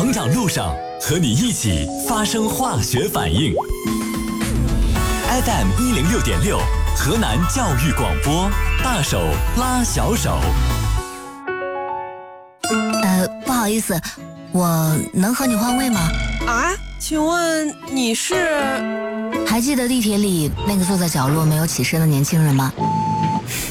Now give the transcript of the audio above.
成长路上，和你一起发生化学反应。FM 106.6，河南教育广播，大手拉小手。 不好意思，我能和你换位吗？ 啊，请问你是？ 还记得地铁里那个坐在角落没有起身的年轻人吗？